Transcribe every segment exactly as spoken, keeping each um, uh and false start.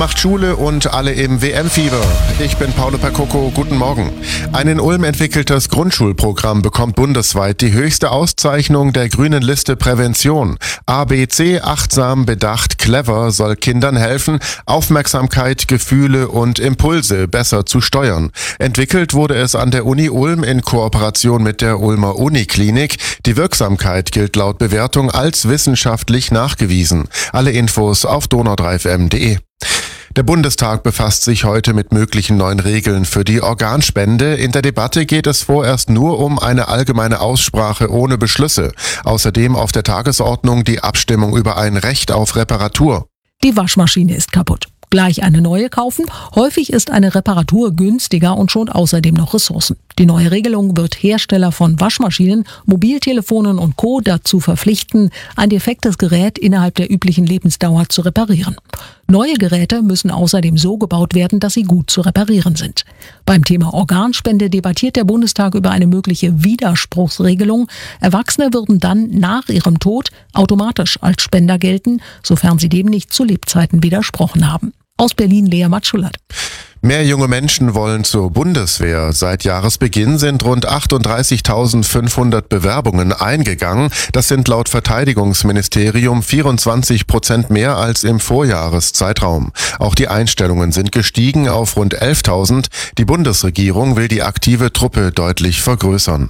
macht Schule und alle im W M-Fieber. Ich bin Paolo Percoco, guten Morgen. Ein in Ulm entwickeltes Grundschulprogramm bekommt bundesweit die höchste Auszeichnung der grünen Liste Prävention. A B C, achtsam, bedacht, clever soll Kindern helfen, Aufmerksamkeit, Gefühle und Impulse besser zu steuern. Entwickelt wurde es an der Uni Ulm in Kooperation mit der Ulmer Uniklinik. Die Wirksamkeit gilt laut Bewertung als wissenschaftlich nachgewiesen. Alle Infos auf donau drei f m punkt de. Der Bundestag befasst sich heute mit möglichen neuen Regeln für die Organspende. In der Debatte geht es vorerst nur um eine allgemeine Aussprache ohne Beschlüsse. Außerdem auf der Tagesordnung die Abstimmung über ein Recht auf Reparatur. Die Waschmaschine ist kaputt. Gleich eine neue kaufen? Häufig ist eine Reparatur günstiger und schont außerdem noch Ressourcen. Die neue Regelung wird Hersteller von Waschmaschinen, Mobiltelefonen und Co. dazu verpflichten, ein defektes Gerät innerhalb der üblichen Lebensdauer zu reparieren. Neue Geräte müssen außerdem so gebaut werden, dass sie gut zu reparieren sind. Beim Thema Organspende debattiert der Bundestag über eine mögliche Widerspruchsregelung. Erwachsene würden dann nach ihrem Tod automatisch als Spender gelten, sofern sie dem nicht zu Lebzeiten widersprochen haben. Aus Berlin, Lea Matschulat. Mehr junge Menschen wollen zur Bundeswehr. Seit Jahresbeginn sind rund achtunddreißigtausendfünfhundert Bewerbungen eingegangen. Das sind laut Verteidigungsministerium vierundzwanzig Prozent mehr als im Vorjahreszeitraum. Auch die Einstellungen sind gestiegen auf rund elftausend. Die Bundesregierung will die aktive Truppe deutlich vergrößern.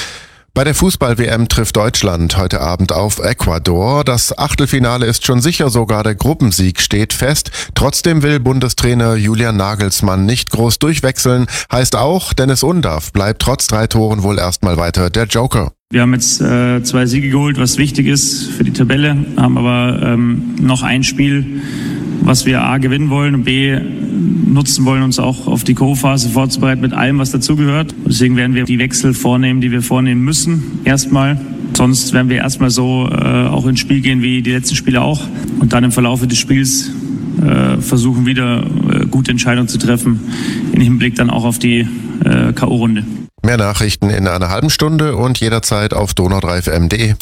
Bei der Fußball-W M trifft Deutschland heute Abend auf Ecuador. Das Achtelfinale ist schon sicher, sogar der Gruppensieg steht fest. Trotzdem will Bundestrainer Julian Nagelsmann nicht groß durchwechseln. Heißt auch, Dennis Undaff bleibt trotz drei Toren wohl erstmal weiter der Joker. Wir haben jetzt äh, zwei Siege geholt, was wichtig ist für die Tabelle, haben aber ähm, noch ein Spiel, was wir A gewinnen wollen und B nutzen wollen, uns auch auf die K O-Phase vorzubereiten mit allem, was dazugehört. Deswegen werden wir die Wechsel vornehmen, die wir vornehmen müssen, erstmal. Sonst werden wir erstmal so äh, auch ins Spiel gehen wie die letzten Spiele auch und dann im Verlauf des Spiels äh, versuchen wieder äh, gute Entscheidungen zu treffen, im Hinblick dann auch auf die äh, K O-Runde. Mehr Nachrichten in einer halben Stunde und jederzeit auf donau drei f m punkt de.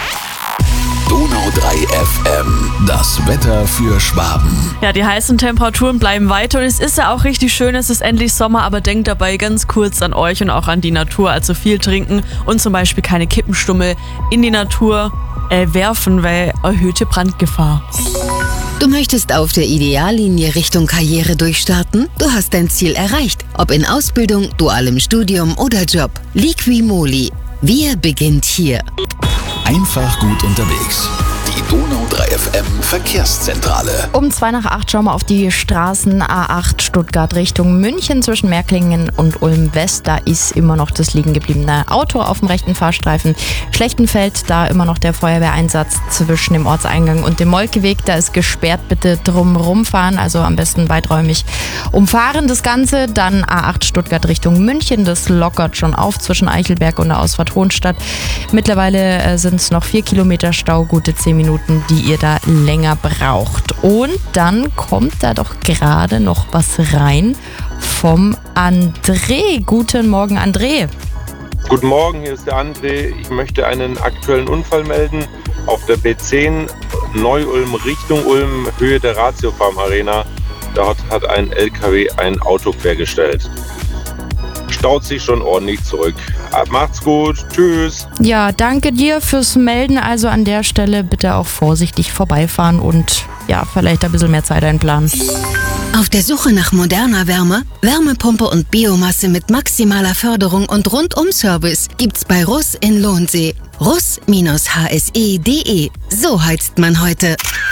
Donau drei F M, das Wetter für Schwaben. Ja, die heißen Temperaturen bleiben weiter und es ist ja auch richtig schön, es ist endlich Sommer, aber denkt dabei ganz kurz an euch und auch an die Natur, also viel trinken und zum Beispiel keine Kippenstummel in die Natur äh, werfen, weil erhöhte Brandgefahr. Du möchtest auf der Ideallinie Richtung Karriere durchstarten? Du hast dein Ziel erreicht, ob in Ausbildung, dualem Studium oder Job. Liqui-Moly. Wir beginnt hier. Einfach gut unterwegs. Die Donau drei F M Verkehrszentrale. Um zwei nach acht schauen wir auf die Straßen A acht Stuttgart Richtung München zwischen Merklingen und Ulm West. Da ist immer noch das liegen gebliebene Auto auf dem rechten Fahrstreifen. Schlechtenfeld, da immer noch der Feuerwehreinsatz zwischen dem Ortseingang und dem Molkeweg. Da ist gesperrt, bitte drumherum fahren, also am besten weiträumig umfahren das Ganze. Dann A acht Stuttgart Richtung München, das lockert schon auf zwischen Eichelberg und der Ausfahrt Hohenstadt. Mittlerweile äh, sind es noch vier Kilometer Stau, gute zehn Minuten, die ihr da länger braucht. Und dann kommt da doch gerade noch was rein vom André. Guten Morgen, André. Guten Morgen, hier ist der André. Ich möchte einen aktuellen Unfall melden auf der B zehn Neu-Ulm Richtung Ulm, Höhe der Ratio Farm Arena. Dort hat ein L K W ein Auto quergestellt. Staut sich schon ordentlich zurück. Macht's gut. Tschüss. Ja, danke dir fürs Melden. Also an der Stelle bitte auch vorsichtig vorbeifahren und ja, vielleicht ein bisschen mehr Zeit einplanen. Auf der Suche nach moderner Wärme, Wärmepumpe und Biomasse mit maximaler Förderung und Rundum-Service gibt's bei Russ in Lohnsee. russ H S E punkt de. So heizt man heute.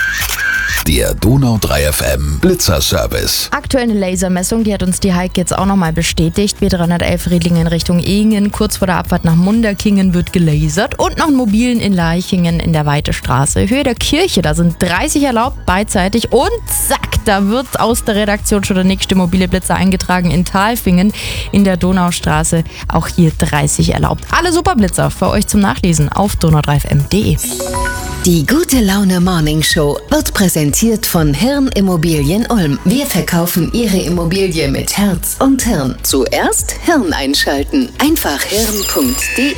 Der Donau drei F M Blitzerservice. Aktuell eine Lasermessung, die hat uns die Heike jetzt auch nochmal bestätigt. B dreihundertelf Riedlingen Richtung Ehingen, kurz vor der Abfahrt nach Munderkingen wird gelasert und noch einen mobilen in Leichingen in der Weitestraße. Höhe der Kirche, da sind dreißig erlaubt beidseitig und zack, da wird aus der Redaktion schon der nächste mobile Blitzer eingetragen in Talfingen in der Donaustraße. Auch hier dreißig erlaubt. Alle Superblitzer für euch zum Nachlesen auf donau drei f m punkt de. Die Gute Laune Morning Show wird präsentiert von Hirn Immobilien Ulm. Wir verkaufen Ihre Immobilie mit Herz und Hirn. Zuerst Hirn einschalten. Einfach hirn punkt de.